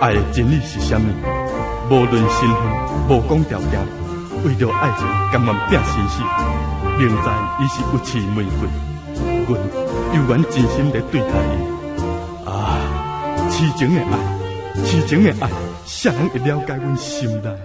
爱的真理是啥物？无论身份，无讲条件，为着爱情甘愿拼生死。明知伊是有刺玫瑰，阮犹原真心地对待伊。啊，痴情的爱，痴情的爱，谁人会了解阮心内？